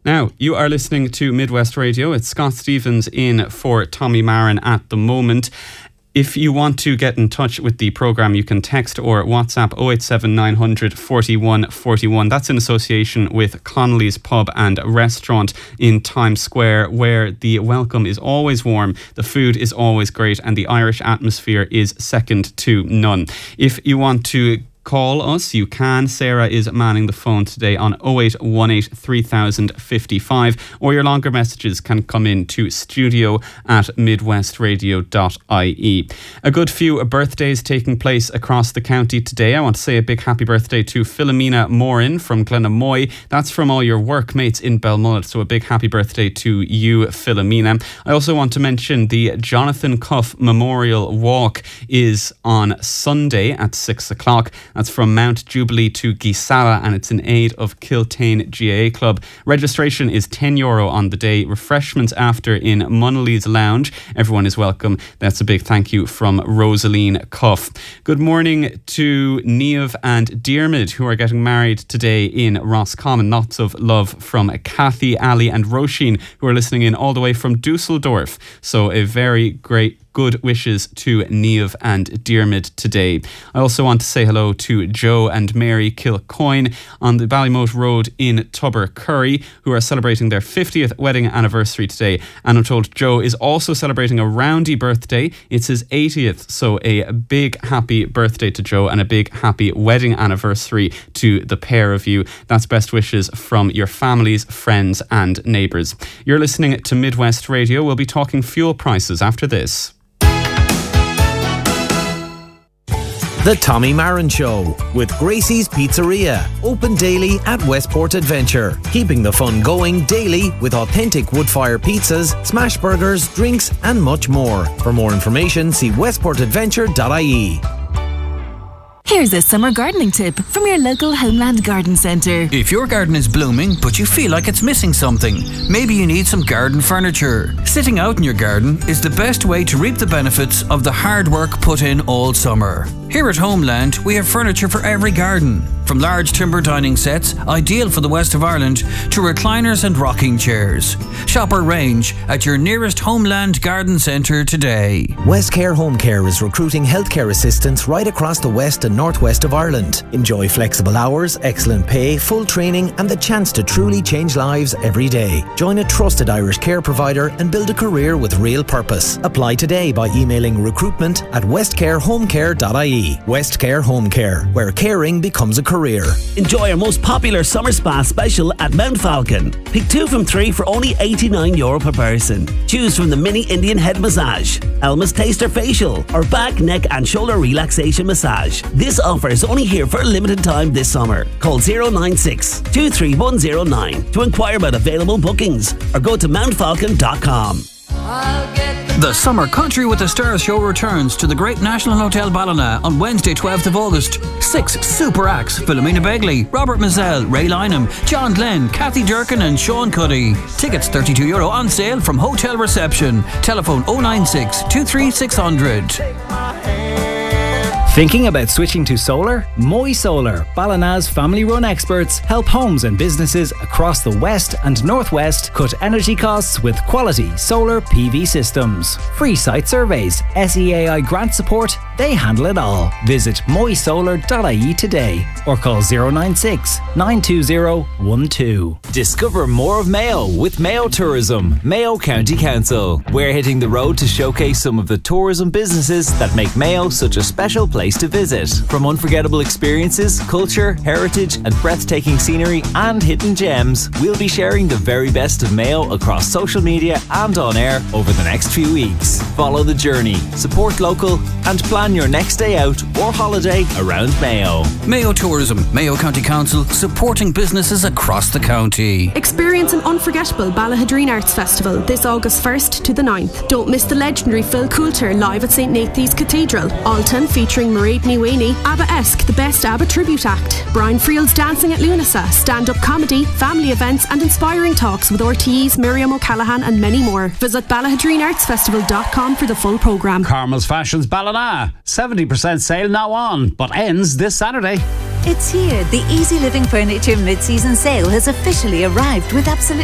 Now, you are listening to Midwest Radio. It's Scott Stevens in for Tommy Marin at the moment. If you want to get in touch with the programme, you can text or WhatsApp 087 900 41 41. That's in association with Connolly's Pub and Restaurant in Times Square, where the welcome is always warm, the food is always great, and the Irish atmosphere is second to none. If you want to call us, you can. Sarah is manning the phone today on 0818 3055, or your longer messages can come in to studio@midwestradio.ie. A good few birthdays taking place across the county today. I want to say a big happy birthday to Philomena Morin from Glenamoy. That's from all your workmates in Belmullet, so a big happy birthday to you, Philomena. I also want to mention the Jonathan Cuff Memorial Walk is on Sunday at 6 o'clock. That's from Mount Jubilee to Gisala, and it's in aid of Kiltane GAA Club. Registration is €10 on the day. Refreshments after in Munnelly's Lounge. Everyone is welcome. That's a big thank you from Rosaline Cuff. Good morning to Niamh and Diarmid, who are getting married today in Roscommon. Lots of love from Kathy, Ali and Roisin, who are listening in all the way from Dusseldorf. So a very great good wishes to Niamh and Diarmid today. I also want to say hello to Joe and Mary Kilcoyne on the Ballymote Road in Tubbercurry, who are celebrating their 50th wedding anniversary today. And I'm told Joe is also celebrating a roundy birthday. It's his 80th, so a big happy birthday to Joe and a big happy wedding anniversary to the pair of you. That's best wishes from your families, friends and neighbours. You're listening to Midwest Radio. We'll be talking fuel prices after this. The Tommy Marin Show with Gracie's Pizzeria. Open daily at Westport Adventure. Keeping the fun going daily with authentic wood-fire pizzas, smash burgers, drinks and much more. For more information, see westportadventure.ie. Here's a summer gardening tip from your local Homeland Garden Centre. If your garden is blooming but you feel like it's missing something, maybe you need some garden furniture. Sitting out in your garden is the best way to reap the benefits of the hard work put in all summer. Here at Homeland, we have furniture for every garden. From large timber dining sets, ideal for the west of Ireland, to recliners and rocking chairs. Shop our range at your nearest Homeland Garden Centre today. Westcare Home Care is recruiting healthcare assistants right across the west and northwest of Ireland. Enjoy flexible hours, excellent pay, full training and the chance to truly change lives every day. Join a trusted Irish care provider and build a career with real purpose. Apply today by emailing recruitment@westcarehomecare.ie. Westcare Home Care, where caring becomes a career. Enjoy our most popular summer spa special at Mount Falcon. Pick 2 from 3 for only €89 per person. Choose from the mini Indian head massage, Elma's Taster facial, or back, neck and shoulder relaxation massage. This offer is only here for a limited time this summer. Call 096 23109 to inquire about available bookings or go to mountfalcon.com. The Summer Country with the Stars show returns to the Great National Hotel Ballina on Wednesday 12th of August. 6 super acts: Philomena Begley, Robert Mazzell, Ray Lynham, John Glenn, Kathy Durkin and Sean Cuddy. Tickets €32 on sale from hotel reception. Telephone 096 23600. Thinking about switching to solar? Moy Solar, Ballina's family-run experts, help homes and businesses across the west and northwest cut energy costs with quality solar PV systems. Free site surveys, SEAI grant support, they handle it all. Visit moysolar.ie today or call 096 920 12. Discover more of Mayo with Mayo Tourism, Mayo County Council. We're hitting the road to showcase some of the tourism businesses that make Mayo such a special place to visit. From unforgettable experiences, culture, heritage and breathtaking scenery and hidden gems, we'll be sharing the very best of Mayo across social media and on air over the next few weeks. Follow the journey, support local and plan your next day out or holiday around Mayo. Mayo Tourism, Mayo County Council, supporting businesses across the county. Experience an unforgettable Ballahadreen Arts Festival this August 1st to the 9th. Don't miss the legendary Phil Coulter live at St. Nathan's Cathedral. Alton featuring Mairead Niwani, ABBA-esque, the best ABBA tribute act. Brian Friel's Dancing at Lunasa, stand-up comedy, family events and inspiring talks with RTE's Miriam O'Callaghan and many more. Visit BallahadreenArtsFestival.com for the full programme. Carmel's Fashions Ballina, 70% sale now on, but ends this Saturday. It's here. The Easy Living Furniture mid-season sale has officially arrived with absolutely